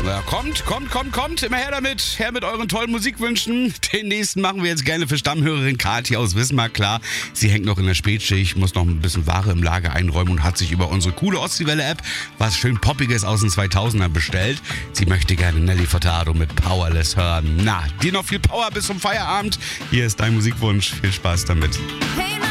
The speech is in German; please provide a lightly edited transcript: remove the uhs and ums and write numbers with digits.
Ja, kommt, immer her damit. Her mit euren tollen Musikwünschen. Den nächsten machen wir jetzt gerne für Stammhörerin Kathi aus Wismar klar. Sie hängt noch in der Spätschicht, muss noch ein bisschen Ware im Lager einräumen und hat sich über unsere coole Ostseewelle-App was schön Poppiges aus den 2000ern bestellt. Sie möchte gerne Nelly Furtado mit Powerless hören. Na, dir noch viel Power bis zum Feierabend. Hier ist dein Musikwunsch. Viel Spaß damit. Hey,